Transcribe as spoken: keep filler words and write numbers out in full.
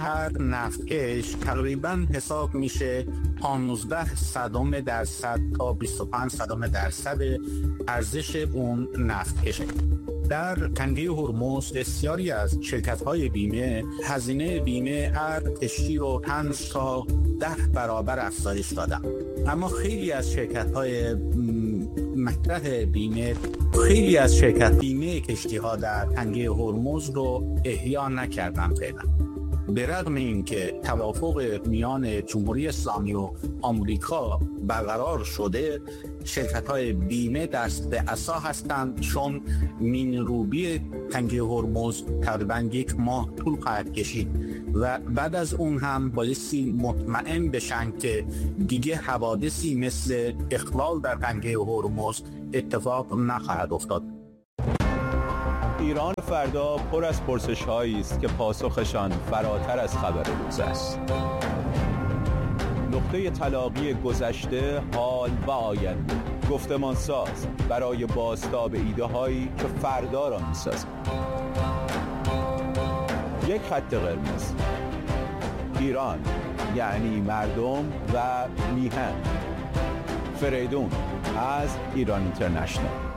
هر نفتکش تقریبا حساب میشه پانزده صدم درصد تا بیست و پنج صدم درصد ارزش اون نفتکشه. در تنگه هرمز بسیاری از شرکت‌های بیمه هزینه بیمه هر کشتی رو پنج تا ده برابر افزایش دادن، اما خیلی از شرکت‌های مطرح بیمه خیلی از شرکت بیمه کشتی‌ها در تنگه هرمز رو احیا نکردن فعلا. به رغم اینکه توافق میان جمهوری اسلامی و آمریکا برقرار شده، شرکت‌های بیمه دست به عصا هستند، چون مین‌روبی تنگه هرمز تقریباً یک ماه طول خواهد کشید و بعد از اون هم بایستی مطمئن بشن که دیگه حوادثی مثل اخلال در تنگه هرمز اتفاق نخواهد افتاد. ایران فردا پر از پرسش‌هایی است که پاسخشان فراتر از خبر روز است. نقطه تلاقی گذشته، حال و آینده، گفتمان ساز برای بازتاب ایده هایی که فردا را می‌سازند. یک خط قرمز: ایران یعنی مردم و میهن. فریدون از ایران اینترنشنال.